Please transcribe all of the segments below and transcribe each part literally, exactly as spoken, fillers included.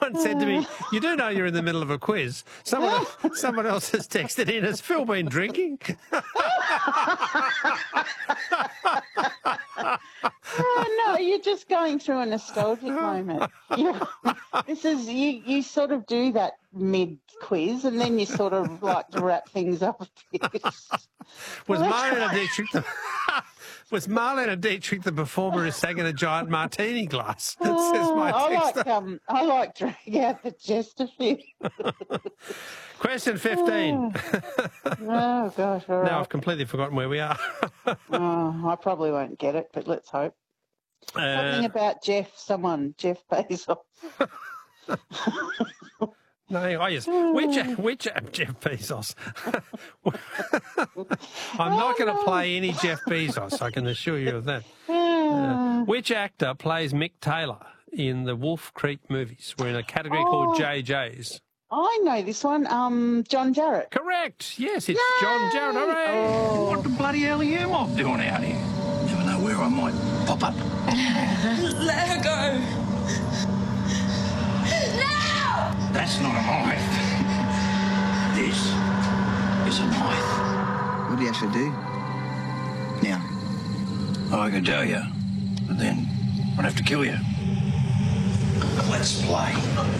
Someone said to me, you do know you're in the middle of a quiz. Someone else, someone else has texted in, has Phil been drinking? Oh, no, you're just going through a nostalgic moment. You, this is you. You sort of do that mid quiz, and then you sort of like to wrap things up a bit. Was Well, Marlene Dietrich the was Marlene Dietrich the performer who sang in a giant martini glass? That says my I text. like um, I like dragging out the Chesterfield. Question fifteen. Oh gosh! All right. Now I've completely forgotten where we are. Oh, I probably won't get it, but let's hope. Uh, Something about Jeff, someone, Jeff Bezos. No, oh yes. Which which Jeff Bezos? I'm not going to play any Jeff Bezos. I can assure you of that. Uh, which actor plays Mick Taylor in the Wolf Creek movies? We're in a category Oh. called J Js. I know this one. Um, John Jarrett. Correct. Yes, it's John Jarrett. Hooray! Oh. What the bloody hell are you mob doing out here? Never know where I might pop up. Let her go. No! That's not a knife. This is a knife. What do you actually do? Now, Oh, I can tell you, but then I'd have to kill you. Let's play.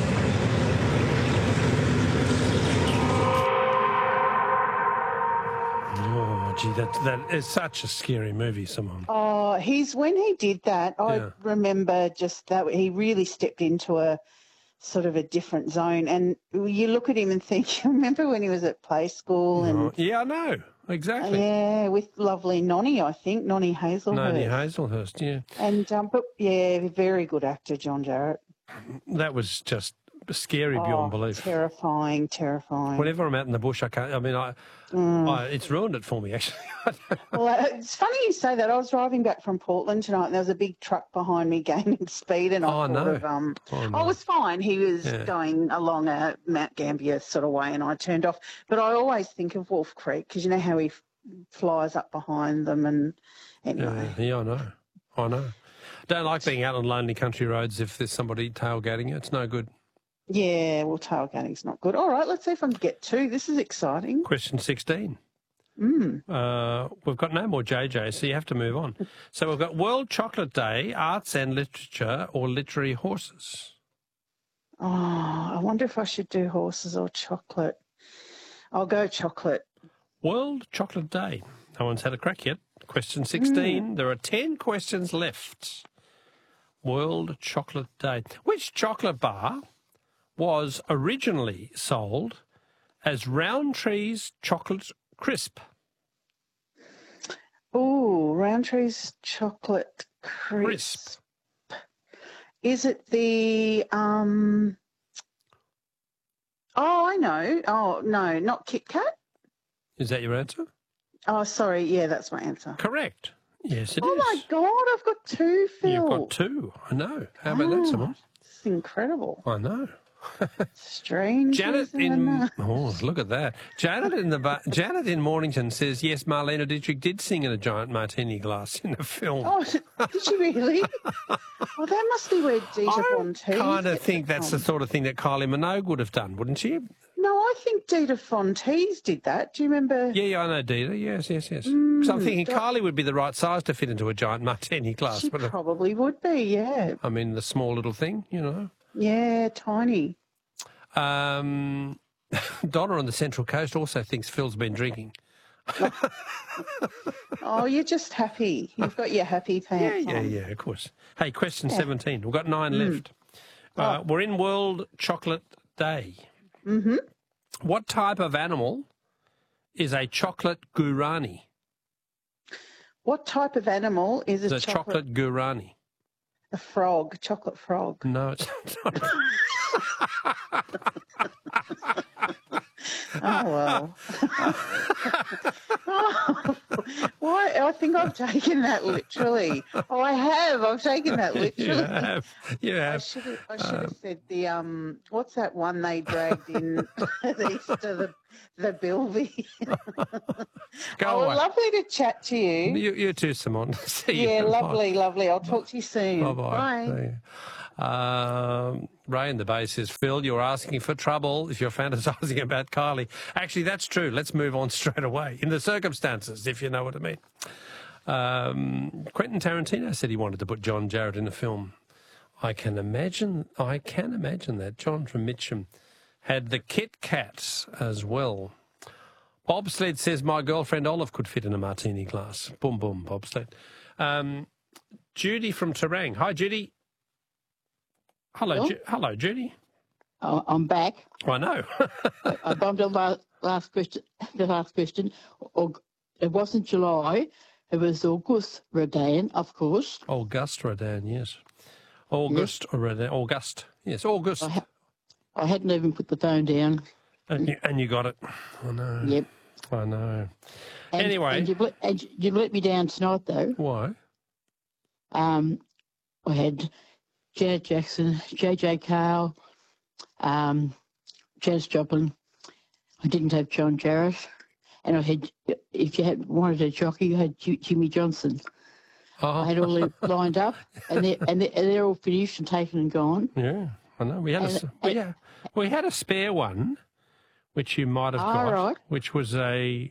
Oh, gee, that that is such a scary movie, Simone. Oh, he's when he did that. I Yeah. remember just that he really stepped into a sort of a different zone. And you look at him and think, you remember when he was at play school and Oh, yeah, I know. Exactly. yeah, with lovely Nonnie, I think Nonnie Hazelhurst. Nonnie Hazelhurst, yeah. And um, but yeah, very good actor, John Jarrett. That was just scary beyond Oh, belief. terrifying, terrifying. Whenever I'm out in the bush, I can't. I mean, I, I it's ruined it for me actually. Well, uh, it's funny you say that. I was driving back from Portland tonight, and there was a big truck behind me gaining speed, and I Oh, thought no. of um, Oh, no. I was fine. He was Yeah. going along a Mount Gambier sort of way, and I turned off. But I always think of Wolf Creek because you know how he f- flies up behind them, and anyway. yeah, yeah, I know. I know. Don't like being out on lonely country roads if there's somebody tailgating you. It's no good. Yeah, well, tailgating's not good. All right, let's see if I can get two. This is exciting. Question sixteen. Mm. Uh, we've got no more J J, so you have to move on. So we've got World Chocolate Day, Arts and Literature, or Literary Horses. Oh, I wonder if I should do horses or chocolate. I'll go chocolate. World Chocolate Day. No one's had a crack yet. Question sixteen. There are ten questions left. World Chocolate Day. Which chocolate bar was originally sold as Roundtree's Chocolate Crisp? Oh, Roundtree's chocolate crisp. Crisp. Is it the um? Oh, I know. Oh no, not Kit Kat. Is that your answer? Oh, sorry. Yeah, that's my answer. Correct. Yes, it is. Oh my God, I've got two, Phil. You've got two. I know. How about that, Simon? It's incredible. I know. Strange. Janet isn't in it? oh, look at that. Janet in the ba- Janet in Mornington says yes. Marlene Dietrich did sing in a giant martini glass in a film. Oh, did she really? Well, that must be where Dita Von Teese I kind of gets think it that's the from. sort of thing that Kylie Minogue would have done, wouldn't she? No, I think Dita Von Teese did that. Do you remember? Yeah, yeah, I know Dita. Yes, yes, yes. Because I'm thinking that- Kylie would be the right size to fit into a giant martini glass. She But uh, probably would be. Yeah. I mean, the small little thing, you know. Yeah, tiny. Um, Donna on the Central Coast also thinks Phil's been drinking. Oh, you're just happy. You've got your happy Yeah, pants yeah, on. yeah, of course. Hey, question seventeen. We've got nine left. Uh, We're in World Chocolate Day. Mm-hmm. What type of animal is a chocolate gurani? What type of animal is It's a a chocolate, chocolate gurani. a frog, chocolate frog? No, it's not. Oh, well. Oh, why? I think I've taken that literally. Oh, I have. I've taken that You literally. have. You I have. should have, I should have said the, um, what's that one they dragged in the Easter, the, the Bilby? Go Oh, away. lovely to chat to you. You, you too, Simon. See you. Yeah, Bye. lovely, lovely. I'll talk to you soon. Bye-bye. Bye. See you. Um, Ray in the Bay says, Phil, you're asking for trouble if you're fantasising about Kylie. Actually, that's true. Let's move on straight away. In the circumstances, if you know what I mean. Um, Quentin Tarantino said he wanted to put John Jarrett in a film. I can imagine, I can imagine that. John from Mitcham had the Kit Kats as well. Bobsled says, my girlfriend Olive could fit in a martini glass. Boom, boom, Bobsled. Um, Judy from Terang. Hi, Judy. Hello, Hello? Ju- hello, Judy. Oh, I'm back. I know. I bumped on the last question. The last question. Aug- It wasn't July. It was August Rodan, of course. August Rodan, yes. August yes. Rodan. August. Yes, August. I, ha- I hadn't even put the phone down. And you, and you got it. I know. Yep. I know. And, anyway. And you, let, and you let me down tonight, though. Why? Um, I had Janet Jackson, J J Cale, um, Janis Joplin. I didn't have John Jarrett. And I had, if you had wanted a jockey, you had J- Jimmy Johnson. Oh. I had all them lined up, and they're, and, they're, and they're all finished and taken and gone. Yeah, I know. We had, and, a, we, yeah, we had a spare one, which you might have oh, got, right. which was a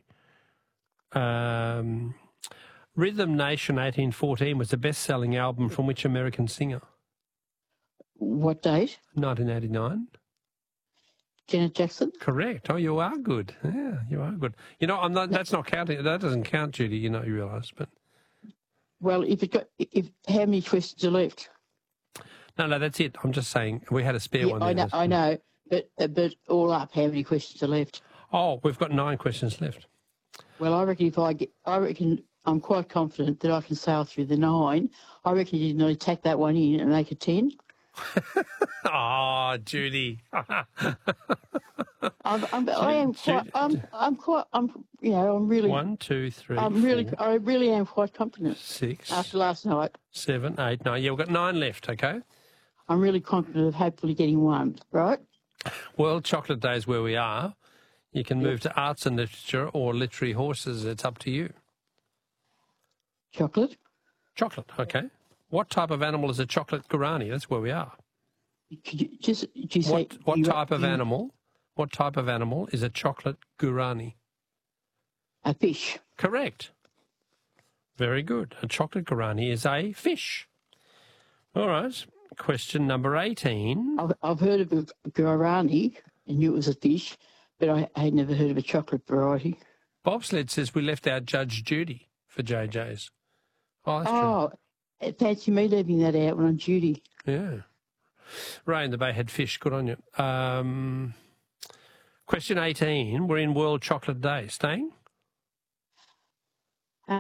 um, Rhythm Nation eighteen fourteen was the best-selling album from which American singer? What date? nineteen eighty-nine. Janet Jackson. Correct. Oh, you are good. Yeah, you are good. You know, I'm not. That's not counting. That doesn't count, Judy. You know, you realise, but. Well, if it got, if how many questions are left? No, no, that's it. I'm just saying we had a spare yeah, one. I know, I know, but but all up, how many questions are left? Oh, we've got nine questions left. Well, I reckon if I get, I reckon I'm quite confident that I can sail through the nine. I reckon you need to tack that one in and make it ten. Oh, Judy. I'm, I'm, I am quite, I'm, I'm quite, I'm, you know, I'm really. One, two, three. I'm four, really, I really am quite confident. Six. After last night. Seven, eight, nine. Yeah, we've got nine left, okay? I'm really confident of hopefully getting one, right? World Chocolate Day is where we are. You can move to arts and literature or literary horses. It's up to you. Chocolate. Chocolate, okay. What type of animal is a chocolate guarani? That's where we are. Could you just did you say what what you, type of you, animal? What type of animal is a chocolate guarani? A fish. Correct. Very good. A chocolate guarani is a fish. All right. Question number eighteen. I've, I've heard of a guarani and knew it was a fish, but I, I had never heard of a chocolate variety. Bobsled says we left out Judge Judy for J J's. Oh, that's oh true. Fancy me leaving that out when I'm duty. Yeah. Ray in the Bay had fish. Good on you. Um, question eighteen. We're in World Chocolate Day. Staying? Uh,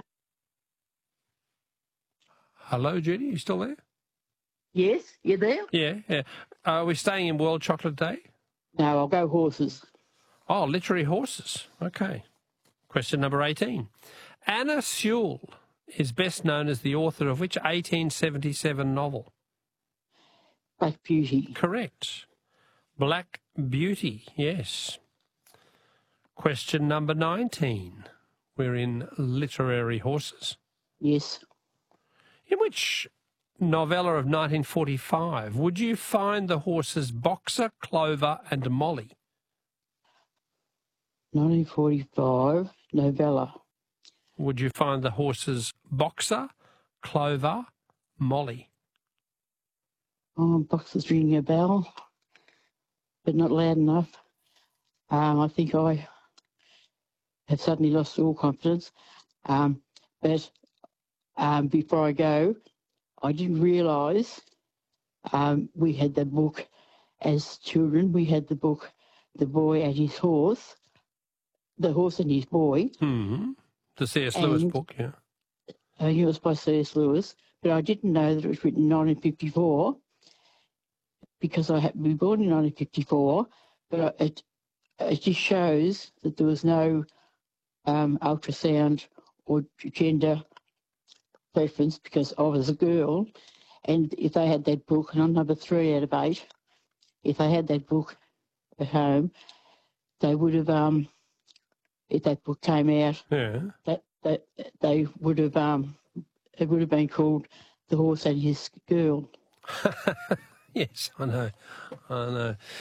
Hello, Judy. You still there? Yes, you there? Yeah, yeah. Are we staying in World Chocolate Day? No, I'll go horses. Oh, literary horses. Okay. Question number eighteen. Anna Sewell is best known as the author of which eighteen seventy-seven novel? Black Beauty. Correct. Black Beauty, yes. Question number nineteen. We're in literary horses. Yes. In which novella of nineteen forty-five would you find the horses Boxer, Clover and Molly? nineteen forty-five novella. Would you find the horses Boxer, Clover, Molly? Oh, Boxer's ringing a bell, but not loud enough. Um, I think I have suddenly lost all confidence. Um, but um, before I go, I didn't realise um, we had the book as children. We had the book, The Boy and His Horse, The Horse and His Boy. Mm-hmm. The C S Lewis book, yeah. Uh, it was by C S Lewis, but I didn't know that it was written in nineteen fifty-four because I had been born in nineteen fifty-four, but it, it just shows that there was no um, ultrasound or gender preference because I was a girl, and if they had that book, and I'm number three out of eight, if they had that book at home, they would have, um, if that book came out, yeah. that, that they would have, um, it would have been called The Horse and His Girl. Yes, I know. I know.